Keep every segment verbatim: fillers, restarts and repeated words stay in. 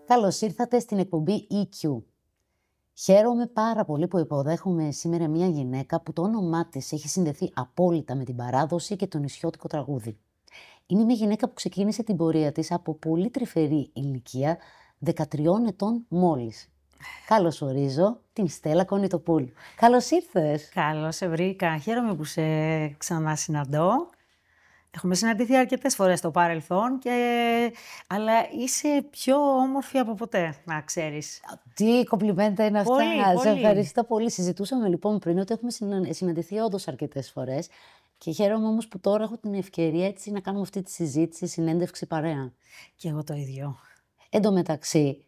Καλώς ήρθατε στην εκπομπή ι κιου. Χαίρομαι πάρα πολύ που υποδέχομαι σήμερα μια γυναίκα που το όνομά της έχει συνδεθεί απόλυτα με την παράδοση και το νησιώτικο τραγούδι. Είναι μια γυναίκα που ξεκίνησε την πορεία της από πολύ τρυφερή ηλικία, δεκατριών ετών μόλις. Καλώς ορίζω την Στέλλα Κονιτοπούλου. Καλώς ήρθες. Καλώς σε βρήκα. Χαίρομαι που σε ξανασυναντώ. Έχουμε συναντηθεί αρκετές φορές στο παρελθόν, και... αλλά είσαι πιο όμορφη από ποτέ, να ξέρεις. Τι κομπλιμέντα είναι αυτά. Πολύ, Σε πολύ. ευχαριστώ πολύ. Συζητούσαμε λοιπόν πριν ότι έχουμε συναντηθεί όντως αρκετές φορές και χαίρομαι όμως που τώρα έχω την ευκαιρία έτσι να κάνουμε αυτή τη συζήτηση, συνέντευξη παρέα. Και εγώ το ίδιο. Εν τω μεταξύ,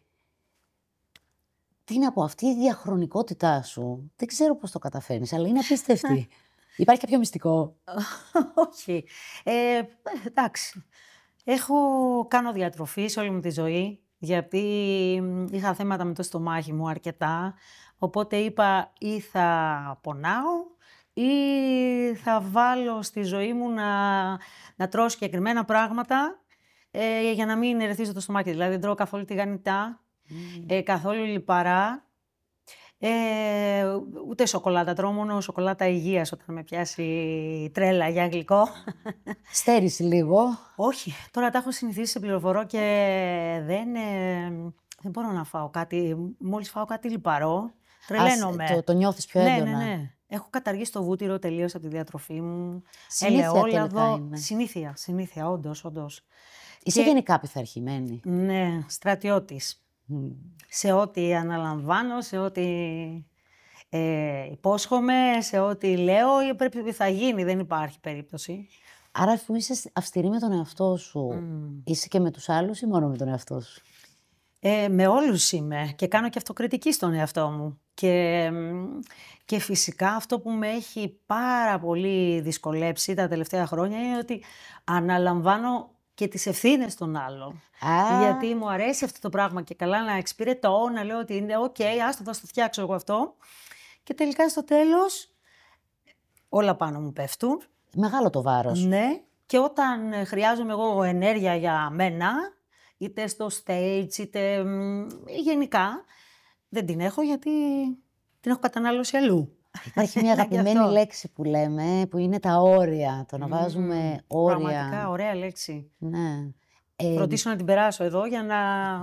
τι να πω, αυτή η διαχρονικότητά σου, δεν ξέρω πώς το καταφέρνεις, αλλά είναι απίστευτη. Υπάρχει κάποιο μυστικό? Όχι. Ε, εντάξει. Έχω, κάνω διατροφή σε όλη μου τη ζωή, γιατί είχα θέματα με το στομάχι μου αρκετά. Οπότε είπα ή θα πονάω ή θα βάλω στη ζωή μου να, να τρώω συγκεκριμένα πράγματα ε, για να μην ερεθίζω το στομάχι. Δηλαδή δεν τρώω καθόλου τηγανιτά, mm. ε, καθόλου λιπαρά. Ε, ούτε σοκολάτα, τρώω μόνο σοκολάτα υγείας όταν με πιάσει τρέλα για γλυκό. Στέρηση λίγο. Όχι, τώρα τα έχω συνηθίσει, σε πληροφορώ, και δεν, ε, δεν μπορώ να φάω κάτι, μόλις φάω κάτι λιπαρό, τρελαίνομαι. Ας, το, το νιώθεις πιο ναι, έντονα. Ναι, ναι. Έχω καταργήσει το βούτυρο τελείως από τη διατροφή μου. Συνήθεια τελικά είναι. Συνήθεια, συνήθεια, όντως, όντως. Είσαι και... γενικά πειθαρχημένη. Ναι, στρατιώτης. Mm. Σε ό,τι αναλαμβάνω, σε ό,τι ε, υπόσχομαι, σε ό,τι λέω, πρέπει, θα γίνει, δεν υπάρχει περίπτωση. Άρα, αφού είσαι αυστηρή με τον εαυτό σου, mm. είσαι και με τους άλλους ή μόνο με τον εαυτό σου? Ε, με όλους είμαι και κάνω και αυτοκριτική στον εαυτό μου. Και, και φυσικά αυτό που με έχει πάρα πολύ δυσκολέψει τα τελευταία χρόνια είναι ότι αναλαμβάνω και τις ευθύνες των άλλων. Ah. Γιατί μου αρέσει αυτό το πράγμα και καλά να εξυπηρετώ, να λέω ότι είναι οκ, okay, άστο, θα στο φτιάξω εγώ αυτό. Και τελικά στο τέλος όλα πάνω μου πέφτουν. Μεγάλο το βάρος. Ναι, και όταν χρειάζομαι εγώ ενέργεια για μένα, είτε στο stage, είτε γενικά, δεν την έχω γιατί την έχω κατανάλωση αλλού. Υπάρχει μια αγαπημένη λέξη που λέμε, που είναι τα όρια, το να mm, βάζουμε όρια. Πραγματικά, ωραία λέξη. Ναι. Φροντίσω ε, να την περάσω εδώ για να...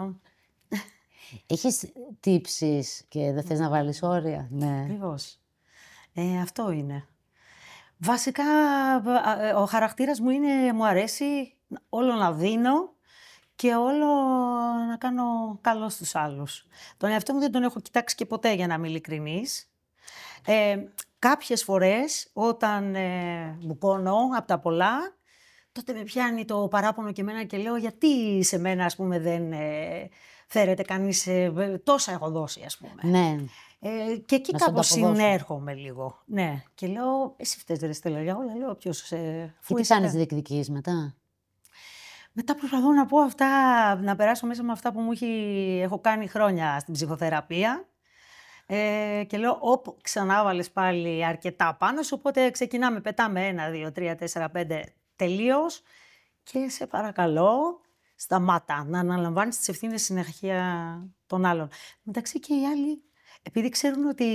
Έχεις τύψεις και δεν θες να βάλεις όρια? Ναι. Ακριβώς. Ε, αυτό είναι. Βασικά, ο χαρακτήρας μου είναι, μου αρέσει όλο να δίνω και όλο να κάνω καλό στους άλλους. Τον εαυτό μου δεν τον έχω κοιτάξει και ποτέ, για να είμαι ειλικρινής. Ε, κάποιες φορές, όταν ε, μπουκώνω από τα πολλά, τότε με πιάνει το παράπονο και εμένα και λέω γιατί σε μένα, ας πούμε, δεν ε, φέρεται κανείς, ε, τόσα έχω δώσει, ας πούμε. Ναι. Ε, και εκεί κάπως συνέρχομαι λίγο. Ναι. Και λέω, εσύ φταίς ρε Στέλλα για όλα, λέω, ποιος... Ε, και τι κάνεις, διεκδικείς μετά? Μετά προσπαθώ να πω αυτά, να περάσω μέσα με αυτά που μου έχει, έχω κάνει χρόνια στην ψυχοθεραπεία. Ε, και λέω, όπ, ξανά βάλες πάλι αρκετά πάνω σου, οπότε ξεκινάμε, πετάμε ένα, δύο, τρία, τέσσερα, πέντε, τελείως. Και σε παρακαλώ, σταμάτα, να αναλαμβάνεις τις ευθύνες συνεχεία των άλλων. Μεταξύ και οι άλλοι, επειδή ξέρουν ότι...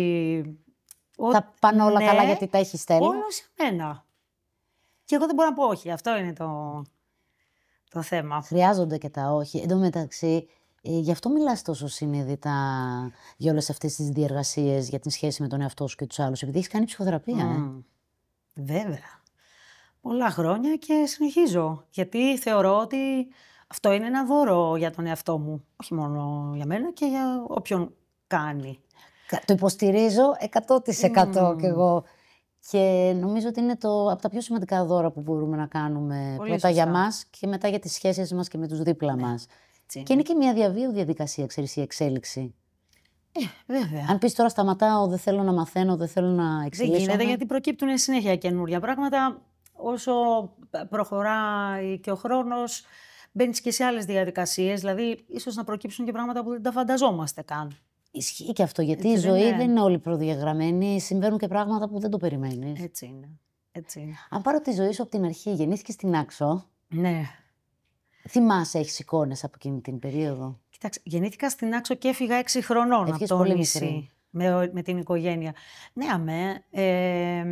Θα πάνε όλα ναι, καλά γιατί τα έχει στέλνει. Όλο σε μένα. Και εγώ δεν μπορώ να πω όχι, αυτό είναι το... το θέμα. Χρειάζονται και τα όχι. Εν τω μεταξύ, ε, γι' αυτό μιλάς τόσο συνείδητα για όλες αυτές τις διεργασίες, για την σχέση με τον εαυτό σου και τους άλλους, επειδή έχεις κάνει ψυχοθεραπεία. Mm. Ε. Βέβαια. Πολλά χρόνια και συνεχίζω. Γιατί θεωρώ ότι αυτό είναι ένα δώρο για τον εαυτό μου. Όχι μόνο για μένα και για όποιον κάνει. Το υποστηρίζω εκατό τοις εκατό mm. κι εγώ. Και νομίζω ότι είναι το, από τα πιο σημαντικά δώρα που μπορούμε να κάνουμε. Πολύ πρώτα σωστά. Για μας και μετά για τις σχέσεις μας και με τους δίπλα μας. Ναι, και είναι και μια διαβίου διαδικασία, ξέρεις, η εξέλιξη. Ε, βέβαια. Αν πεις τώρα σταματάω, δεν θέλω να μαθαίνω, δεν θέλω να εξελίσσομαι. Δεν γίνεται, γιατί προκύπτουν συνέχεια καινούργια πράγματα. Όσο προχωράει και ο χρόνος, μπαίνεις και σε άλλες διαδικασίες. Δηλαδή, ίσως να προκύψουν και πράγματα που δεν τα φανταζόμαστε καν. Ισχύει και αυτό, γιατί έτσι η ζωή δεν είναι όλη προδιαγραμμένη. Συμβαίνουν και πράγματα που δεν το περιμένεις. Έτσι είναι. Έτσι είναι. Αν πάρω τη ζωή σου από την αρχή, γεννήθηκες στην Άξο. Ναι. Θυμάσαι, έχεις εικόνες από εκείνη την περίοδο? Κοιτάξτε, γεννήθηκα στην Άξο και έφυγα έξι χρονών από το νησί με, με την οικογένεια. Ναι, αμέ. Ε,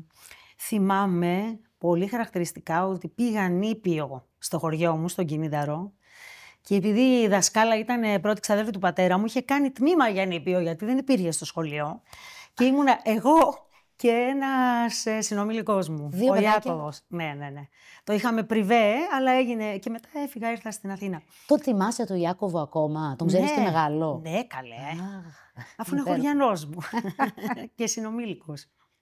θυμάμαι πολύ χαρακτηριστικά ότι πήγα νήπιο στο χωριό μου, στον Κινίδαρο. Και επειδή η δασκάλα ήταν πρώτη ξαδέρφη του πατέρα μου, είχε κάνει τμήμα για νήπιο, γιατί δεν υπήρχε στο σχολείο. Και ήμουνα εγώ και ένας ε, συνομιλικός μου, Δύο ο παιδάκια. Ιάκωβος. Ναι, ναι, ναι. Το είχαμε πριβέ, αλλά έγινε και μετά έφυγα, ήρθα στην Αθήνα. Το θυμάσαι το Ιάκωβο ακόμα, τον ξέρεις Ναι, και μεγάλο. Ναι, καλέ. Αχ, Αφού είναι υπέροχο. χωριανός μου και συνομήλικος.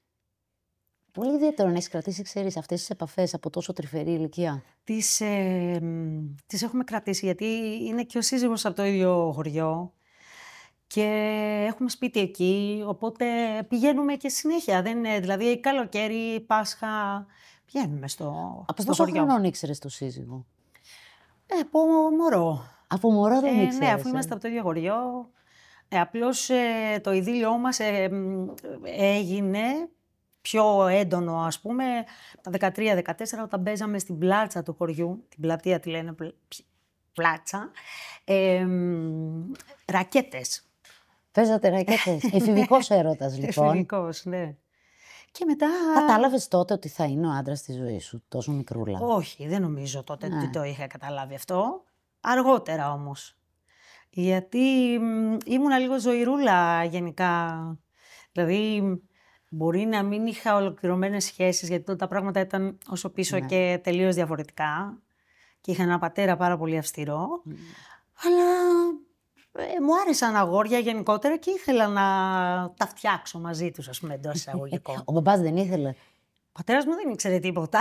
Πολύ ιδιαίτερο να έχεις κρατήσει, ξέρεις, αυτές τις επαφές από τόσο τρυφερή ηλικία. Τις, ε, μ, τις έχουμε κρατήσει, γιατί είναι και ο σύζυγος από το ίδιο χωριό και έχουμε σπίτι εκεί, οπότε πηγαίνουμε και συνέχεια. Δεν είναι, δηλαδή, καλοκαίρι, Πάσχα, πηγαίνουμε στο, Από στο πόσο χωριό. χρονών ήξερες το σύζυγο? Ε, από μωρό. Από μωρό δεν Ε, ήξερες. ναι, αφού ε? είμαστε από το ίδιο χωριό. Ε, απλώς ε, το ειδήλιό μας ε, μ, έγινε πιο έντονο, ας πούμε, τα δεκατρία δεκατέσσερα, όταν παίζαμε στην πλάτσα του χωριού, την πλατεία τη λένε πλ- πλάτσα, ε, μ, ρακέτες. Παίζατε ρακέτες. Εφηβικός έρωτας, λοιπόν. Εφηβικός, ναι. Και μετά... Κατάλαβες τότε ότι θα είναι ο άντρας της ζωής σου, τόσο μικρούλα? Όχι, δεν νομίζω τότε Ναι. ότι το είχα καταλάβει αυτό. Αργότερα όμως. Γιατί μ, ήμουνα λίγο ζωηρούλα γενικά. Δηλαδή, μπορεί να μην είχα ολοκληρωμένες σχέσεις, γιατί τότε τα πράγματα ήταν όσο πίσω Ναι. και τελείως διαφορετικά. Και είχα ένα πατέρα πάρα πολύ αυστηρό. Mm. Αλλά ε, μου άρεσαν αγόρια γενικότερα και ήθελα να τα φτιάξω μαζί τους, ας πούμε, εντός εισαγωγικών. Ο μπαμπάς δεν ήθελε? Ο πατέρας μου δεν ήξερε τίποτα.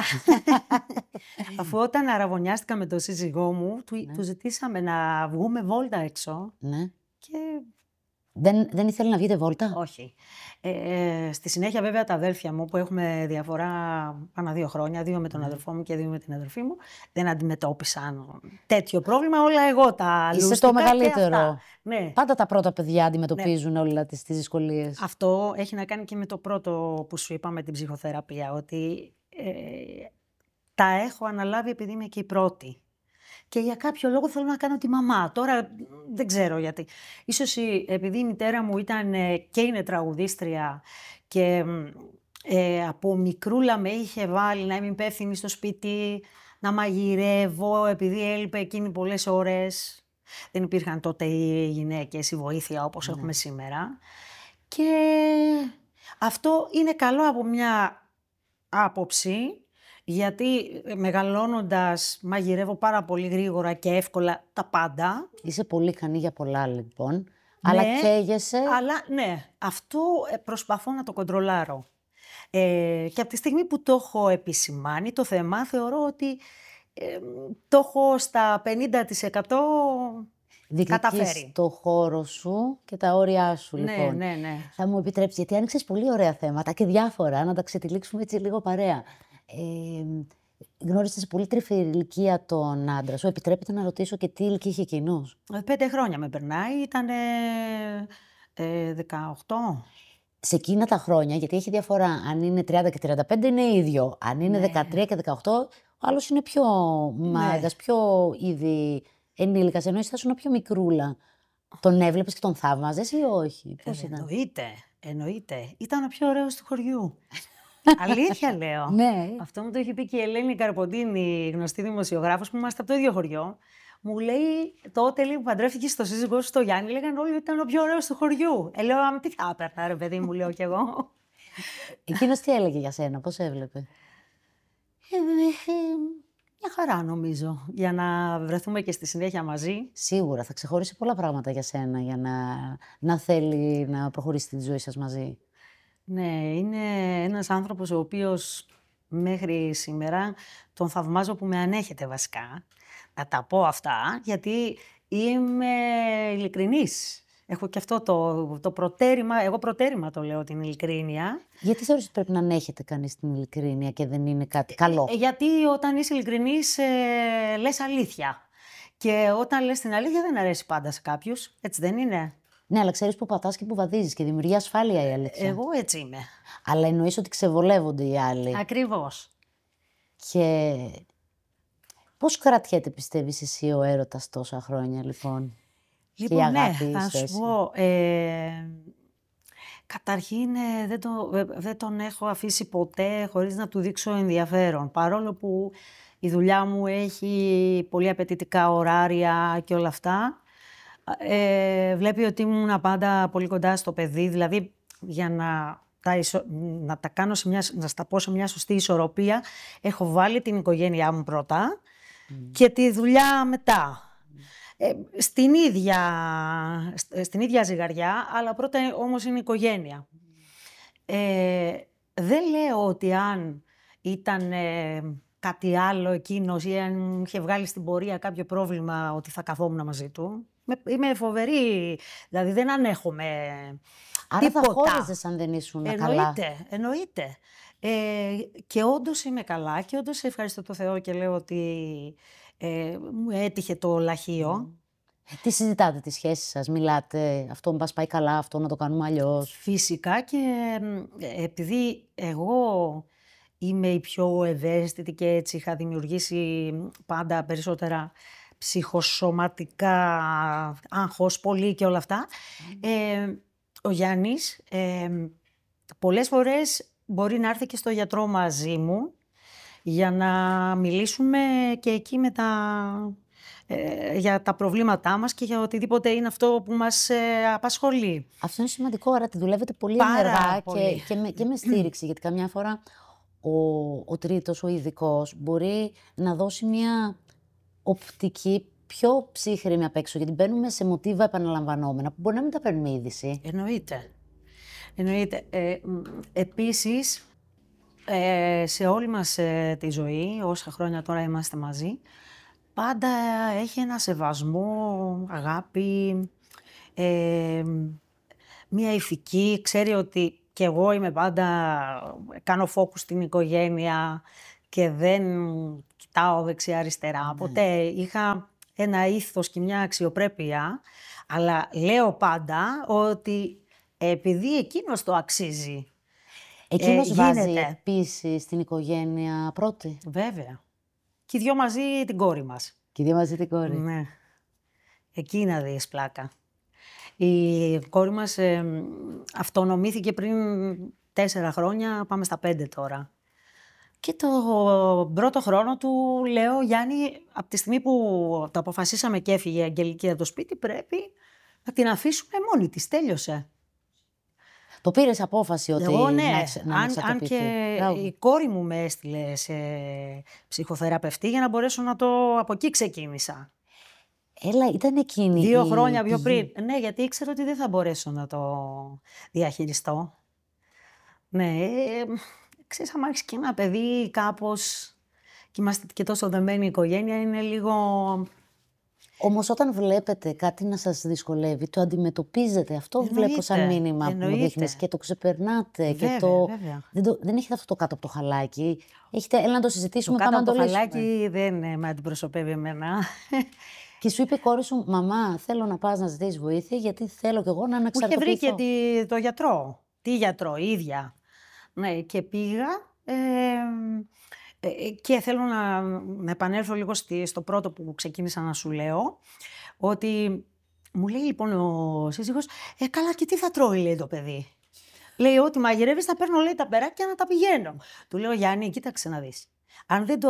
Αφού όταν αραβωνιάστηκα με τον σύζυγό μου, του, Ναι. του ζητήσαμε να βγούμε βόλτα έξω Ναι. και Δεν, δεν ήθελε να βγείτε βόλτα? όχι. Ε, στη συνέχεια βέβαια τα αδέλφια μου που έχουμε διαφορά πάνω δύο χρόνια, δύο με τον Ναι. αδελφό μου και δύο με την αδελφή μου, δεν αντιμετώπισαν τέτοιο πρόβλημα, όλα εγώ τα Είσαι λούστηκα το και μεγαλύτερο. αυτά. Ναι. Πάντα τα πρώτα παιδιά αντιμετωπίζουν όλα τις, τις δυσκολίες. Αυτό έχει να κάνει και με το πρώτο που σου είπα, με την ψυχοθεραπεία, ότι ε, τα έχω αναλάβει επειδή είμαι και η πρώτη. Και για κάποιο λόγο θέλω να κάνω τη μαμά. Τώρα μ, δεν ξέρω γιατί. Ίσως η- επειδή η μητέρα μου ήταν ε, και είναι τραγουδίστρια και μ, ε, από μικρούλα με είχε βάλει να είμαι υπεύθυνη στο σπίτι, να μαγειρεύω, επειδή έλειπε εκείνη πολλές ώρες. Δεν υπήρχαν τότε οι γυναίκες, η βοήθεια όπως Ναι. έχουμε σήμερα. Και αυτό είναι καλό από μια άποψη, γιατί ε, μεγαλώνοντας μαγειρεύω πάρα πολύ γρήγορα και εύκολα τα πάντα. Είσαι πολύ ικανή για πολλά, λοιπόν. Αλλά Ναι, καίγεσαι. Αλλά ναι, αυτό ε, προσπαθώ να το κοντρολάρω. Ε, και από τη στιγμή που το έχω επισημάνει το θέμα, θεωρώ ότι ε, το έχω στα πενήντα τοις εκατό Διεκδικείς καταφέρει. το χώρο σου και τα όρια σου, Ναι, λοιπόν. ναι, ναι. Θα μου επιτρέψεις, γιατί άνοιξες πολύ ωραία θέματα και διάφορα, να τα ξετυλίξουμε έτσι λίγο παρέα. Ε, γνώρισες σε πολύ τρυφερή ηλικία τον άντρα σου. Επιτρέπεται να ρωτήσω και τι ηλικία είχε εκείνος? Ε, Πέντε χρόνια με περνάει, ήταν ε, δεκαοκτώ. Σε εκείνα τα χρόνια, γιατί έχει διαφορά. Αν είναι τριάντα και τριάντα πέντε είναι ίδιο. Αν είναι Ναι. δεκατρία και δεκαοκτώ, ο άλλος είναι πιο μάγκας, πιο ήδη ενήλικας, ενώ εσύ θα ήσουν πιο μικρούλα. Τον έβλεπες και τον θαύμαζες ή όχι? Πώς Ε, ήταν? εννοείται, εννοείται. Ήταν ο πιο ωραίος του χωριού. Αλήθεια λέω. Ναι. Αυτό μου το έχει πει και η Ελένη Καρποντίνη, γνωστή δημοσιογράφος, που είμαστε από το ίδιο χωριό. Μου λέει, τότε λίγο που παντρεύτηκε στο σύζυγό σου, στο Γιάννη, λέγανε όλοι ότι ήταν ο πιο ωραίος του χωριού. Ε, λέω, «Α, τι θα έπαιρνα, ρε παιδί μου», λέω κι εγώ. Εκείνος τι έλεγε για σένα, πώς έβλεπε? Ε, ε, μια χαρά νομίζω, για να βρεθούμε και στη συνέχεια μαζί. Σίγουρα θα ξεχωρίσει πολλά πράγματα για σένα για να, να θέλει να προχωρήσει τη ζωή σας μαζί. Ναι, είναι ένας άνθρωπος ο οποίος μέχρι σήμερα τον θαυμάζω που με ανέχεται βασικά. Να τα πω αυτά, γιατί είμαι ειλικρινής. Έχω και αυτό το, το προτέρημα, εγώ προτέρημα το λέω, την ειλικρίνεια. Γιατί θεωρείς ότι πρέπει να ανέχεται κανείς την ειλικρίνεια και δεν είναι κάτι καλό? Ε, γιατί όταν είσαι ειλικρινής ε, λες αλήθεια. Και όταν λες την αλήθεια δεν αρέσει πάντα σε κάποιους, έτσι δεν είναι? Ναι, αλλά ξέρεις που πατάς και που βαδίζεις και δημιουργεί ασφάλεια η αλήθεια. Εγώ έτσι είμαι. Αλλά εννοείς ότι ξεβολεύονται οι άλλοι. Ακριβώς. Και πώς κρατιέται, πιστεύεις εσύ, ο έρωτας τόσα χρόνια, λοιπόν? και η Λοιπόν, ναι, αγάπη θα σου σχέση? πω. Ε, καταρχήν, ε, δεν, το, ε, δεν τον έχω αφήσει ποτέ χωρίς να του δείξω ενδιαφέρον. Παρόλο που η δουλειά μου έχει πολύ απαιτητικά ωράρια και όλα αυτά, ε, βλέπει ότι ήμουν πάντα πολύ κοντά στο παιδί. Δηλαδή, για να τα, ισο... να τα κάνω σε μια... να στα πω σε μια σωστή ισορροπία, έχω βάλει την οικογένειά μου πρώτα Mm. και τη δουλειά μετά. Ε, στην, ίδια, στην ίδια ζυγαριά, αλλά πρώτα όμως είναι η οικογένεια. Ε, δεν λέω ότι αν ήταν ε, κάτι άλλο εκείνος ή αν μου είχε βγάλει στην πορεία κάποιο πρόβλημα ότι θα καθόμουν μαζί του. Είμαι φοβερή, δηλαδή δεν ανέχομαι Άρα τίποτα. θα χώριζες αν δεν ήσουν καλά? Εννοείται, εννοείται. Ε, και όντως είμαι καλά και όντως ευχαριστώ το Θεό και λέω ότι ε, μου έτυχε το λαχείο. Mm. Τι συζητάτε τη σχέση σας, μιλάτε, αυτό μας πάει καλά, αυτό να το κάνουμε αλλιώς? Φυσικά και επειδή εγώ είμαι η πιο ευαίσθητη και έτσι είχα δημιουργήσει πάντα περισσότερα ψυχοσωματικά άγχος, πολύ και όλα αυτά, mm. ε, ο Γιάννης ε, πολλές φορές μπορεί να έρθει και στο γιατρό μαζί μου για να μιλήσουμε και εκεί με τα... Ε, για τα προβλήματά μας και για οτιδήποτε είναι αυτό που μας ε, απασχολεί. Αυτό είναι σημαντικό, άρα τη δουλεύετε πολύ Πάρα ενεργά πολύ. Και, και, με, και με στήριξη, γιατί καμιά φορά ο, ο τρίτος, ο ειδικός, μπορεί να δώσει μια οπτική πιο ψύχρημη απ' έξω, γιατί μπαίνουμε σε μοτίβα επαναλαμβανόμενα, που μπορεί να μην τα παίρνουμε είδηση. Εννοείται. Εννοείται. Ε, επίσης, ε, σε όλη μας ε, τη ζωή, όσα χρόνια τώρα είμαστε μαζί, πάντα έχει ένα σεβασμό, αγάπη, ε, μία ηθική. Ξέρει ότι και εγώ είμαι πάντα, κάνω focus στην οικογένεια και δεν κοιτάω δεξιά-αριστερά. Ναι. Ποτέ είχα ένα ήθος και μια αξιοπρέπεια, αλλά λέω πάντα ότι επειδή εκείνος το αξίζει. Εκείνος ε, βάζει γίνεται. επίσης την οικογένεια πρώτη. Βέβαια. Και οι δυο μαζί την κόρη μας. Και οι δυο μαζί την κόρη. Ναι. Εκεί να δεις πλάκα. Η κόρη μας ε, αυτονομήθηκε πριν τέσσερα χρόνια, πάμε στα πέντε τώρα. Και το πρώτο χρόνο του λέω, Γιάννη, από τη στιγμή που το αποφασίσαμε και έφυγε η Αγγελική από το σπίτι, πρέπει να την αφήσουμε μόνη της, τέλειωσε. Το πήρες απόφαση ότι Εγώ, ναι, να, να αν, αν και Μπράβο. η κόρη μου με έστειλε σε ψυχοθεραπευτή για να μπορέσω να το... Από εκεί ξεκίνησα. Έλα, ήταν εκείνη Δύο η... χρόνια πιο πριν. Ναι, γιατί ήξερα ότι δεν θα μπορέσω να το διαχειριστώ. Ναι, ε, ξέρεις, άμα έχεις και ένα παιδί κάπως και είμαστε και τόσο δεμένη οικογένεια, είναι λίγο... Όμως όταν βλέπετε κάτι να σας δυσκολεύει, το αντιμετωπίζετε. Αυτό Εννοείται, βλέπω σαν μήνυμα εννοείται. που μου δείχνεις και το ξεπερνάτε. Βέβαια, και το... βέβαια. Δεν, το... δεν έχετε αυτό το κάτω από το χαλάκι. Έχετε, έλα να το συζητήσουμε, το πάμε κάτω να από το το λύσουμε. χαλάκι δεν ε, με αντιπροσωπεύει εμένα. Και σου είπε η κόρη σου, μαμά, θέλω να πας να ζητήσεις βοήθεια, γιατί θέλω κι εγώ να αναξαρτοποιηθώ. Μου είχε βρει και τη, το γιατρό. Τι γιατρό, η ίδια. Ναι, και πήγα. Ε, ε, και θέλω να, να επανέλθω λίγο στη, στο πρώτο που ξεκίνησα να σου λέω, ότι μου λέει λοιπόν ο σύζυγος, ε, καλά, και τι θα τρώει, λέει το παιδί. Λέει, ό,τι μαγειρεύεις θα παίρνω, λέει, τα περάκια να τα πηγαίνω. Του λέω, Γιάννη, κοίταξε να δεις. Αν δεν το...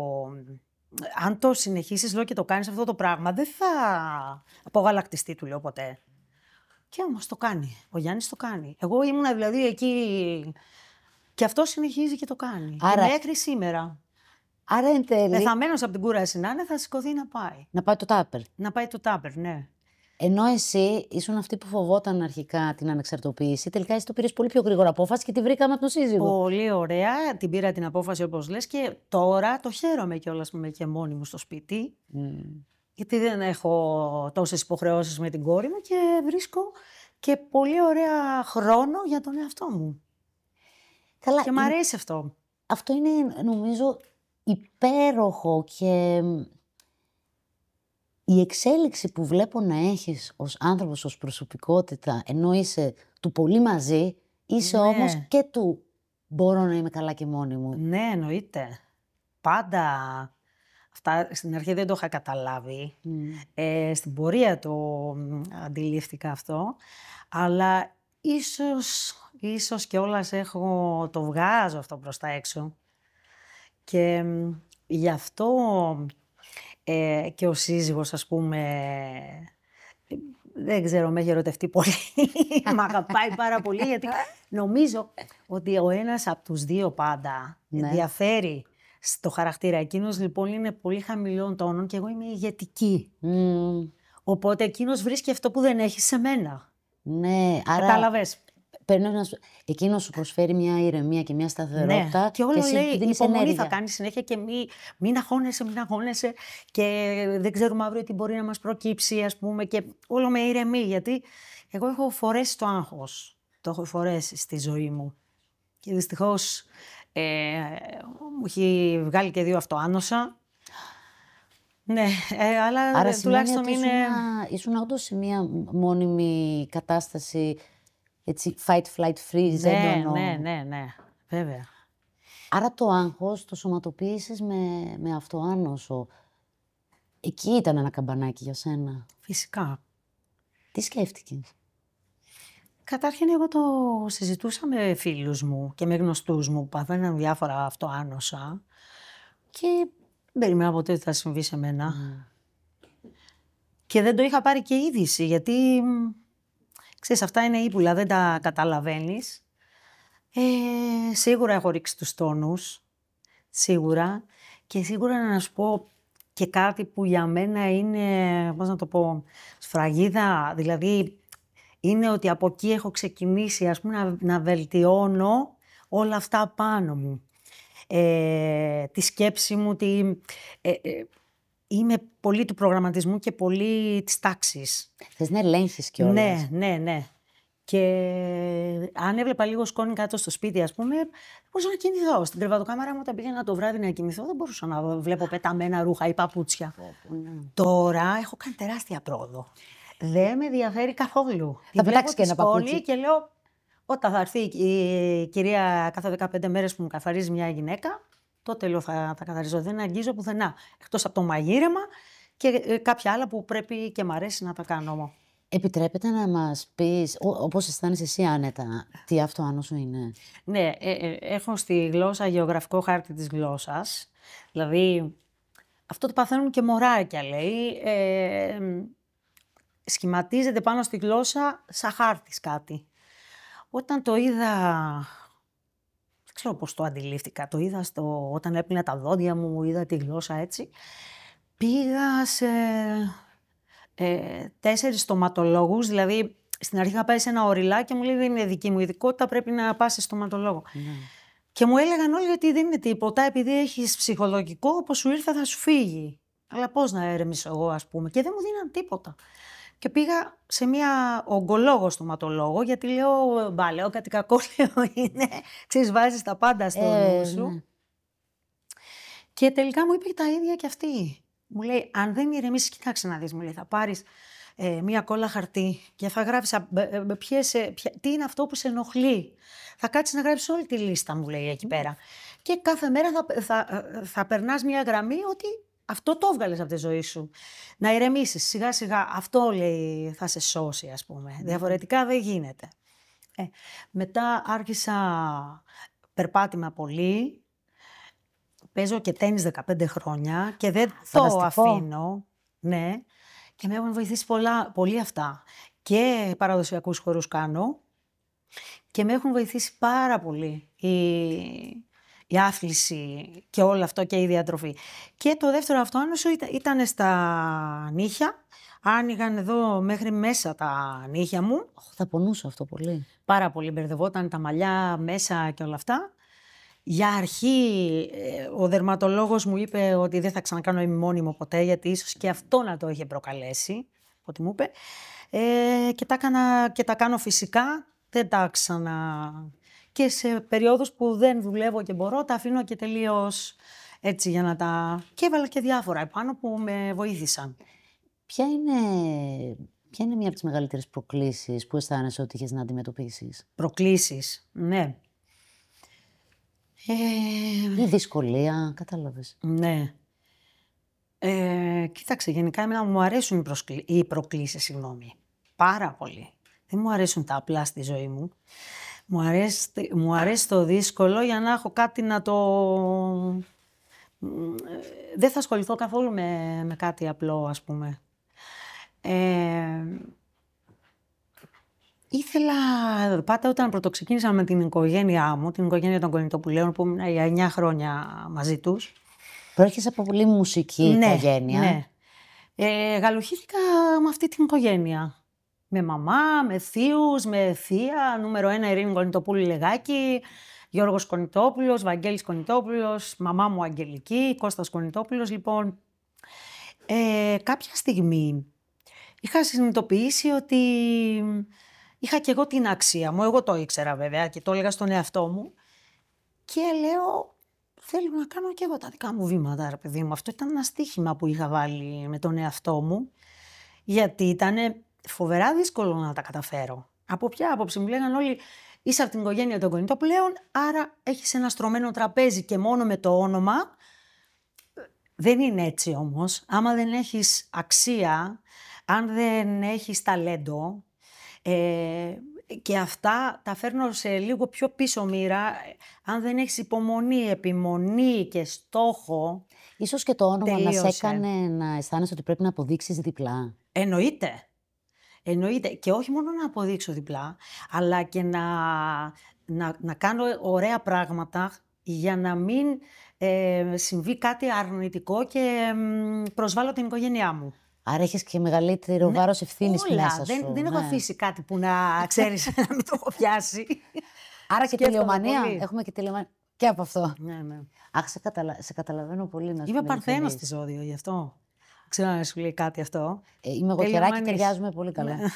Αν το συνεχίσεις, λέω, και το κάνεις αυτό το πράγμα, δεν θα απογαλακτιστεί, του λέω, ποτέ. Και όμως το κάνει. Ο Γιάννης το κάνει. Εγώ ήμουνα δηλαδή εκεί και αυτό συνεχίζει και το κάνει. Άρα... Και μέχρι σήμερα. Άρα εν τέλει... Πεθαμένος από την κούραση να είναι, θα σηκωθεί να πάει. Να πάει το τάπερ. Να πάει το τάπερ, ναι. Ενώ εσύ ήσουν αυτή που φοβόταν αρχικά την ανεξαρτοποίηση, τελικά εσύ το πήρες πολύ πιο γρήγορα απόφαση και τη βρήκαμε από τον σύζυγο. Πολύ ωραία. Την πήρα την απόφαση όπως λες και τώρα το χαίρομαι κιόλας που είμαι και μόνη μου στο σπίτι. Mm. Γιατί δεν έχω τόσες υποχρεώσεις με την κόρη μου και βρίσκω και πολύ ωραία χρόνο για τον εαυτό μου. Καλά, και μ' αρέσει είναι... αυτό. Αυτό είναι, νομίζω, υπέροχο και η εξέλιξη που βλέπω να έχεις ως άνθρωπος, ως προσωπικότητα, ενώ είσαι του πολύ μαζί, είσαι ναι. όμως και του μπορώ να είμαι καλά και μόνη μου. Ναι, εννοείται. Πάντα Αυτά στην αρχή δεν το είχα καταλάβει. Mm. Ε, στην πορεία το αντιλήφθηκα αυτό. Αλλά ίσως, ίσως κιόλας έχω, το βγάζω αυτό προς τα έξω. Και γι' αυτό ε, και ο σύζυγος, ας πούμε, δεν ξέρω, με έχει ερωτευτεί πολύ. Μ' αγαπάει πάρα πολύ, γιατί νομίζω ότι ο ένας από τους δύο πάντα Ναι. διαφέρει στο χαρακτήρα. Εκείνος λοιπόν είναι πολύ χαμηλών τόνων και εγώ είμαι ηγετική. Mm. Οπότε εκείνος βρίσκει αυτό που δεν έχει σε μένα. Ναι, άρα Κατάλαβες. παίρνει να σου... εκείνος σου προσφέρει μια ηρεμία και μια σταθερότητα. Ναι. Και όλο εσύ λέει, δίνεις υπομονή ενέργεια. θα κάνει συνέχεια και μη, μην αγχώνεσαι, μην αγχώνεσαι και δεν ξέρουμε αύριο τι μπορεί να μας προκύψει, ας πούμε, και όλο με ηρεμεί, γιατί εγώ έχω φορέσει το άγχος. Το έχω φορέσει στη ζωή μου. Και δυστυχώς ε, μου έχει βγάλει και δύο αυτοάνοσα. Ναι, ε, αλλά Άρα ε, τουλάχιστον σημαίνει ότι είναι... ήσουν, ήσουν όντως σε μια μόνιμη κατάσταση, έτσι, fight, flight, freeze, Ναι, έντονο. ναι, ναι, ναι, βέβαια. Άρα το άγχος το σωματοποίησες με, με αυτοάνωσο. Εκεί ήταν ένα καμπανάκι για σένα. Φυσικά. Τι σκέφτηκες? Κατάρχην εγώ το συζητούσα με φίλους μου και με γνωστούς μου που παθαίναν διάφορα αυτοάνοσα και δεν περίμενα ποτέ ότι θα συμβεί σε μένα. Mm. Και δεν το είχα πάρει και είδηση, γιατί ξέρεις, αυτά είναι ύπουλα, δεν τα καταλαβαίνεις. Ε, σίγουρα έχω ρίξει τους τόνους, σίγουρα. Και σίγουρα να σου πω και κάτι που για μένα είναι, πώς να το πω, σφραγίδα, δηλαδή είναι ότι από εκεί έχω ξεκινήσει, ας πούμε, να, να βελτιώνω όλα αυτά πάνω μου. Ε, τη σκέψη μου, τη, ε, ε, είμαι πολύ του προγραμματισμού και πολύ της τάξης. Θες να ελέγχεις κιόλας. Ναι, ναι, ναι. Και αν έβλεπα λίγο σκόνη κάτω στο σπίτι, ας πούμε, δεν μπορούσα να κοιμηθώ. Στην κρεβατοκάμαρα μου, όταν πήγαινα το βράδυ να κοιμηθώ, δεν μπορούσα να βλέπω πεταμένα ρούχα ή παπούτσια. Ναι. Τώρα έχω κάνει τεράστια πρόοδο. Δεν με ενδιαφέρει καθόλου. Θα Τη πετάξεις βλέπω και τη ένα σκόνη παπούτσι. και λέω, όταν θα έρθει η κυρία κάθε δεκαπέντε μέρες που μου καθαρίζει μια γυναίκα, τότε λέω θα, θα καθαρίζω. Δεν αγγίζω πουθενά. Εκτός από το μαγείρεμα και ε, κάποια άλλα που πρέπει και μ' αρέσει να τα κάνω. Επιτρέπεται να μας πεις, ό, όπως αισθάνεσαι εσύ άνετα, τι αυτοάνωσο είναι? Ναι, ε, ε, έχω στη γλώσσα γεωγραφικό χάρτη της γλώσσας. Δηλαδή, αυτό το παθαίνουν και μωράκια, λέει. Ε, σχηματίζεται πάνω στη γλώσσα σαν χάρτης κάτι. Όταν το είδα, δεν ξέρω πώς το αντιλήφθηκα, το είδα στο, όταν έπλυνα τα δόντια μου, είδα τη γλώσσα έτσι, πήγα σε ε, τέσσερις στοματολόγους, δηλαδή στην αρχή είχα πάει σε ένα οριλά και μου λέει δεν είναι δική μου ειδικότητα, πρέπει να πας σε στοματολόγο. Ναι. Και μου έλεγαν όλοι ότι δεν είναι τίποτα, επειδή έχεις ψυχολογικό, όπως σου ήρθε θα σου φύγει. Αλλά πώς να έρεμισω εγώ, ας πούμε, και δεν μου δίναν τίποτα. Και πήγα σε μια ογκολόγο στοματολόγο, γιατί λέω, μπα, λέω κάτι κακό λέω είναι, ξέρεις, βάζεις τα πάντα στο Ε, νου σου. ναι. Και τελικά μου είπε τα ίδια κι αυτή. Μου λέει, αν δεν ηρεμήσεις, κοιτάξτε να δεις, μου λέει, θα πάρεις ε, μία κόλλα χαρτί και θα γράψεις α, ε, ε, ποιες, ε, ποια, τι είναι αυτό που σε ενοχλεί. Θα κάτσεις να γράψεις όλη τη λίστα, μου λέει, εκεί πέρα. Και κάθε μέρα θα, θα, θα, θα περνάς μία γραμμή ότι αυτό το έβγαλες από τη ζωή σου. Να ηρεμήσεις σιγά σιγά. Αυτό, λέει, θα σε σώσει, ας πούμε. Mm. Διαφορετικά δεν γίνεται. Ε, μετά άρχισα περπάτημα πολύ. Παίζω και τένις δεκαπέντε χρόνια και δεν Φανταστικό. το αφήνω. Ναι. Και με έχουν βοηθήσει πολλά, πολύ αυτά. Και παραδοσιακούς χορούς κάνω. Και με έχουν βοηθήσει πάρα πολύ η, η άθληση και όλο αυτό και η διατροφή. Και το δεύτερο αυτοάνωσο ήταν, ήταν στα νύχια. Άνοιγαν εδώ μέχρι μέσα τα νύχια μου. Θα πονούσε αυτό πολύ. Πάρα πολύ, μπερδευόταν τα μαλλιά μέσα και όλα αυτά. Για αρχή ο δερματολόγος μου είπε ότι δεν θα ξανακάνω ημιμόνιμο ποτέ, γιατί ίσως και αυτό να το είχε προκαλέσει, ό,τι μου είπε. Ε, και, τα έκανα, και τα κάνω φυσικά, δεν τα ξανα... Και σε περιόδους που δεν δουλεύω και μπορώ, τα αφήνω και τελείως έτσι για να τα... Και έβαλα και διάφορα επάνω που με βοήθησαν. Ποια είναι, ποια είναι μία από τις μεγαλύτερες προκλήσεις που αισθάνεσαι ότι είχες να αντιμετωπίσεις? Προκλήσεις, ναι. Ε... Η δυσκολία, κατάλαβες. Ναι. Ε, κοίταξε, γενικά εμένα μου αρέσουν οι, προσκλη... οι προκλήσεις, συγγνώμη. Πάρα πολύ. Δεν μου αρέσουν τα απλά στη ζωή μου. Μου αρέσει, μου αρέσει το δύσκολο για να έχω κάτι να το... Δεν θα ασχοληθώ καθόλου με, με κάτι απλό, ας πούμε. Ε, ήθελα, πάντα όταν πρωτοξεκίνησα με την οικογένειά μου, την οικογένεια των Κονιτοπουλαίων, που ήμουν για εννιά χρόνια μαζί τους. Προέρχεσαι από πολύ μουσική ναι, οικογένεια. Ναι. Ε, γαλουχήθηκα με αυτή την οικογένεια. Με μαμά, με θείους, με θεία, νούμερο ένα Ειρήνη Κονιτοπούλου Λεγάκη, Γιώργος Κονιτόπουλος, Βαγγέλης Κονιτόπουλος, μαμά μου Αγγελική, Κώστας Κονιτόπουλος. Λοιπόν, ε, κάποια στιγμή είχα συνειδητοποιήσει ότι είχα και εγώ την αξία μου. Εγώ το ήξερα βέβαια και το έλεγα στον εαυτό μου. Και λέω, θέλω να κάνω και εγώ τα δικά μου βήματα, ρε παιδί μου. Αυτό ήταν ένα στοίχημα που είχα βάλει με τον εαυτό μου, γιατί ήταν φοβερά δύσκολο να τα καταφέρω. Από ποια άποψη? Μου λέγανε όλοι, είσαι από την οικογένεια των Κονιτοπουλαίων, άρα έχεις ένα στρωμένο τραπέζι και μόνο με το όνομα. Δεν είναι έτσι όμως. Άμα δεν έχεις αξία, αν δεν έχεις ταλέντο, ε, και αυτά τα φέρνω σε λίγο πιο πίσω μοίρα, αν δεν έχεις υπομονή, επιμονή και στόχο. Ίσως και το όνομα τελείωσε. να σε έκανε να αισθάνεσαι ότι πρέπει να αποδείξεις διπλά. Εννοείται. Εννοείται. Και όχι μόνο να αποδείξω διπλά, αλλά και να, να, να κάνω ωραία πράγματα για να μην ε, συμβεί κάτι αρνητικό και ε, προσβάλλω την οικογένειά μου. Άρα έχεις και μεγαλύτερο Ναι, βάρος ευθύνης όλα. μέσα σου. Δεν, δεν ναι. έχω αφήσει κάτι που να ξέρεις να μην το έχω πιάσει. Άρα και τελειομανία. Πολύ. Έχουμε και τελειομανία. Και από αυτό. Ναι, ναι. Αχ, σε, καταλα... σε καταλαβαίνω πολύ να σου Είμαι πω παρθένος ειλικρινής. στη ζώδιο, γι' αυτό. Ξέρω να σου λέει κάτι αυτό. Ε, είμαι εγώ καιράκι, ταιριάζουμε πολύ καλά. Ναι.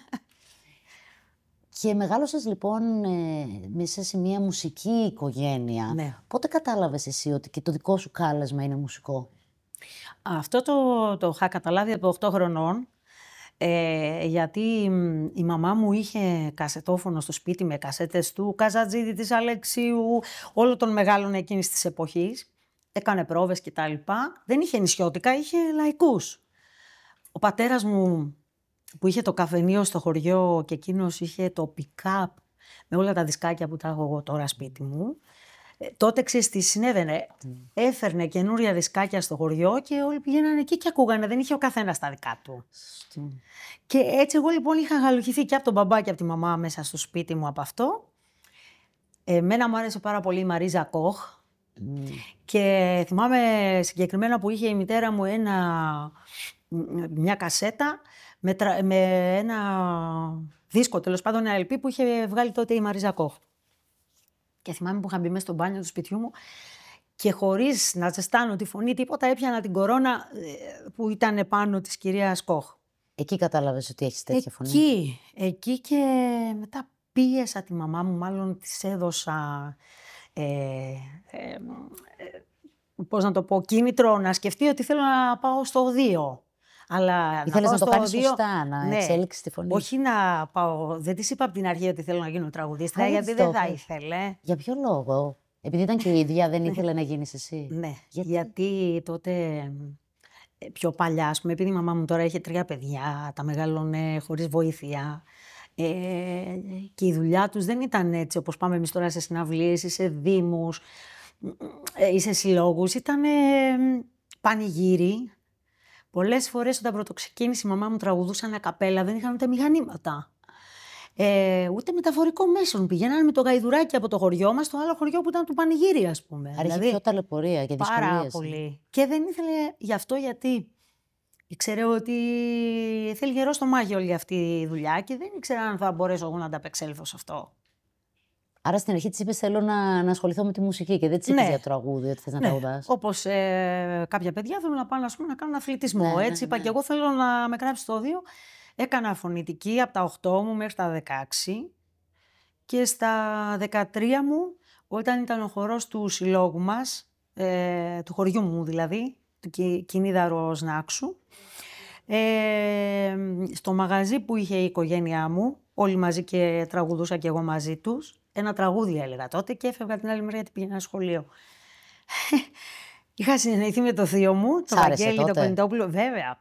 Και μεγάλωσες λοιπόν ε, μέσα σε μια μουσική οικογένεια. Ναι. Πότε κατάλαβες εσύ ότι και το δικό σου κάλεσμα είναι μουσικό? Αυτό το, το είχα καταλάβει από οκτώ χρονών, ε, γιατί η μαμά μου είχε κασετόφωνο στο σπίτι με κασέτες του Καζατζίδη, της Αλεξίου, όλων των μεγάλων εκείνης της εποχής. Έκανε πρόβες και τα λοιπά. Δεν είχε νησιώτικα, είχε λαϊκούς. Ο πατέρας μου που είχε το καφενείο στο χωριό και εκείνος είχε το pick-up με όλα τα δισκάκια που τα έχω εγώ τώρα σπίτι μου. Ε, τότε ξέρεις τι συνέβαινε. Mm. Έφερνε καινούρια δισκάκια στο χωριό και όλοι πηγαίνανε εκεί και ακούγανε. Δεν είχε ο καθένας τα δικά του. Mm. Και έτσι εγώ λοιπόν είχα γαλουχηθεί και από τον μπαμπά και από τη μαμά μέσα στο σπίτι μου από αυτό. Εμένα μου άρεσε πάρα πολύ η Μαρίζα Κοχ. Mm. Και θυμάμαι συγκεκριμένα που είχε η μητέρα μου ένα, μια κασέτα με, τρα, με ένα δίσκο, τέλος πάντων ένα ελ πι που είχε βγάλει τότε η Μαρίζα Κοχ. Και θυμάμαι που είχα μπει μέσα στο μπάνιο του σπιτιού μου και χωρίς να ζεστάνω τη φωνή τίποτα έπιανα την κορώνα που ήταν πάνω της κυρίας Κοχ. Εκεί κατάλαβες ότι έχεις τέτοια φωνή? Εκεί, εκεί και μετά πίεσα τη μαμά μου, μάλλον της έδωσα, ε, ε, ε, πώς να το πω, κίνητρο να σκεφτεί ότι θέλω να πάω στο οδείο. Αλλά ήθελες να, να το κάνεις οδείο, σωστά, να ναι, εξέλιξεις τη φωνή. Όχι να πάω, δεν της είπα από την αρχή ότι θέλω να γίνω τραγουδίστρια, γιατί δεν θα ήθελε. Για ποιο λόγο? Επειδή ήταν και η ίδια, δεν ήθελε να γίνεις εσύ? Ναι, γιατί, γιατί τότε πιο παλιά, ας πούμε, επειδή η μαμά μου τώρα είχε τρία παιδιά, τα μεγαλώνε χωρίς βοήθεια. Ε, και η δουλειά τους δεν ήταν έτσι όπως πάμε εμείς τώρα σε συναυλίες ή σε δήμους ή σε συλλόγους. Ήταν ε, πανηγύρι. Πολλές φορές όταν πρωτοξεκίνησε η μαμά μου τραγουδούσαν ακαπέλα, δεν είχαν ούτε μηχανήματα. Ε, ούτε μεταφορικό μέσον. Πηγαίνανε με το γαϊδουράκι από το χωριό μας στο άλλο χωριό που ήταν του πανηγύρι, ας πούμε. Άρα δηλαδή, είχε πιο ταλαιπωρία και δυσκολίες. Πάρα πολύ. Και δεν ήθελε γι' αυτό, γιατί ήξερε ότι θέλει γερό στο μάγιο όλη αυτή η δουλειά και δεν ήξερα αν θα μπορέσω εγώ να ανταπεξέλθω σε αυτό. Άρα στην αρχή της είπες θέλω να, να ασχοληθώ με τη μουσική και δεν της είπες ναι. για τραγούδι, ότι θες να ναι. τραγουδάς. Όπως ε, κάποια παιδιά θέλουν να πάνε πούμε, να κάνουν αθλητισμό. Ναι, έτσι ναι, είπα ναι. και εγώ θέλω να με γράψει στο οδείο. Έκανα φωνητική από τα οκτώ μου μέχρι τα δεκαέξι και στα δεκατρία μου, όταν ήταν ο χορός του συλλόγου μας, ε, του χωριού μου δηλαδή, του Κινίδαρος Νάξου, ε, στο μαγαζί που είχε η οικογένειά μου, όλοι μαζί και τραγουδούσα και εγώ μαζί τους, ένα τραγούδι έλεγα τότε και έφευγα την άλλη μέρα γιατί πήγαινα σχολείο. Είχα συνεννοηθεί με το θείο μου, το Σ' άρεσε Βαγγέλη, το τότε? Κονιτόπουλο, βέβαια.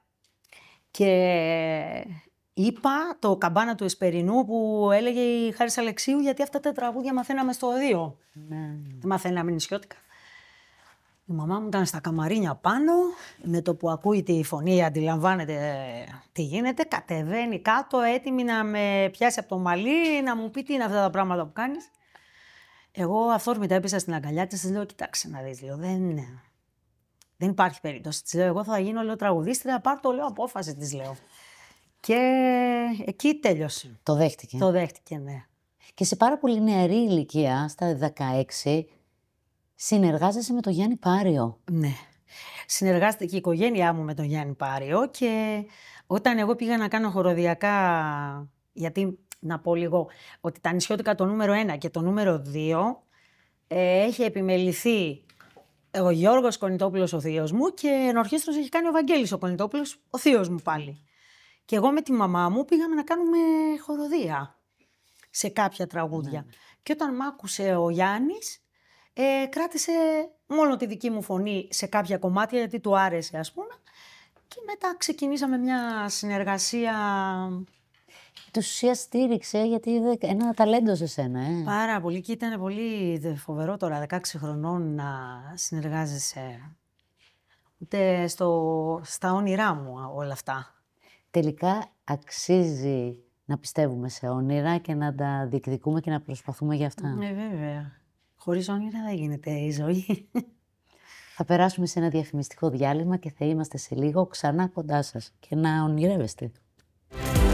Και είπα το Καμπάνα του Εσπερινού που έλεγε η Χάρης Αλεξίου, γιατί αυτά τα τραγούδια μαθαίναμε στο οδείο. Ναι. Δεν μαθαίναμε νησιώτικα. Η μαμά μου ήταν στα καμαρίνια πάνω, με το που ακούει τη φωνή αντιλαμβάνεται τι γίνεται, κατεβαίνει κάτω έτοιμη να με πιάσει από το μαλλί, να μου πει τι είναι αυτά τα πράγματα που κάνεις. Εγώ αυθόρμητα έπεσα στην αγκαλιά της, της λέω, κοιτάξτε να δεις, λέω, δεν, δεν υπάρχει περίπτωση. Της λέω, εγώ θα γίνω, λέω, τραγουδίστρια, πάρ' το, λέω, απόφαση, της λέω. Και εκεί τέλειωσε. Το δέχτηκε. Το δέχτηκε, ναι. Και σε πάρα πολύ νεαρή ηλικία, στα δεκαέξι, συνεργάζεσαι με τον Γιάννη Πάριο. Ναι. Συνεργάστηκε και η οικογένειά μου με τον Γιάννη Πάριο και όταν εγώ πήγα να κάνω χοροδιακά, γιατί να πω λίγο ότι τα νησιώτικα το νούμερο ένα και το νούμερο δύο ε, έχει επιμεληθεί ο Γιώργος Κονιτόπουλος ο θείος μου και ενορχήστρος έχει κάνει ο Βαγγέλης ο Κονιτόπουλος ο θείος μου πάλι. Και εγώ με τη μαμά μου πήγαμε να κάνουμε χοροδία σε κάποια τραγούδια. Ναι. Και όταν μ' άκουσε ο Γιάννης, ε, κράτησε μόνο τη δική μου φωνή σε κάποια κομμάτια γιατί του άρεσε, ας πούμε. Και μετά ξεκινήσαμε μια συνεργασία. Του ουσία στήριξε γιατί είδε ένα ταλέντο σε σένα, ε. Πάρα πολύ. Και ήταν πολύ φοβερό τώρα, δεκαέξι χρονών, να συνεργάζεσαι. Ούτε στο, στα όνειρά μου όλα αυτά. Τελικά αξίζει να πιστεύουμε σε όνειρα και να τα διεκδικούμε και να προσπαθούμε για αυτά. Ναι, βέβαια. Χωρίς όνειρα δεν γίνεται η ζωή. Θα περάσουμε σε ένα διαφημιστικό διάλειμμα και θα είμαστε σε λίγο ξανά κοντά σας. Και να ονειρεύεστε.